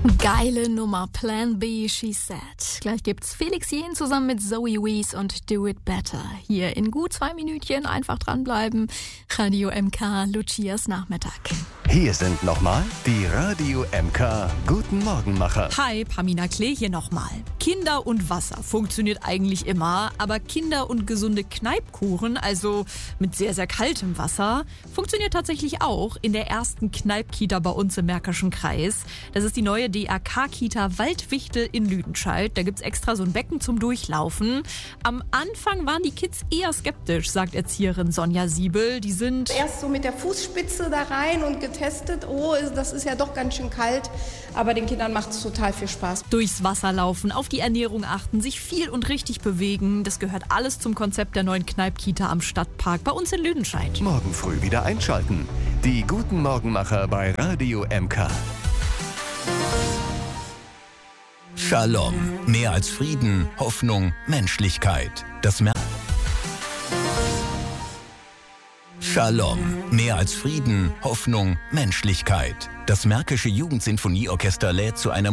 Geile Nummer, Plan B, she said. Gleich gibt's Felix Jähn zusammen mit Zoe Wees und Do It Better. Hier in gut 2 Minütchen einfach dranbleiben. Radio MK, Lucias Nachmittag. Hier sind nochmal die Radio MK Guten Morgenmacher. Hi, Pamina Klee hier nochmal. Kinder und Wasser funktioniert eigentlich immer, aber Kinder und gesunde Kneipkuren, also mit sehr, sehr kaltem Wasser, funktioniert tatsächlich auch in der ersten Kneipkita bei uns im Märkischen Kreis. Das ist die neue DAK-Kita Waldwichtel in Lüdenscheid. Da gibt's extra so ein Becken zum Durchlaufen. Am Anfang waren die Kids eher skeptisch, sagt Erzieherin Sonja Siebel. Die sind erst so mit der Fußspitze da rein und getestet, das ist ja doch ganz schön kalt, aber den Kindern macht es total viel Spaß. Durchs Wasser laufen, auf die Ernährung achten, sich viel und richtig bewegen. Das gehört alles zum Konzept der neuen Kneipkita am Stadtpark bei uns in Lüdenscheid. Morgen früh wieder einschalten. Die Guten Morgenmacher bei Radio MK. Shalom. Mehr als Frieden, Hoffnung, Menschlichkeit. Shalom. Mehr als Frieden, Hoffnung, Menschlichkeit. Das Märkische Jugendsinfonieorchester lädt zu einer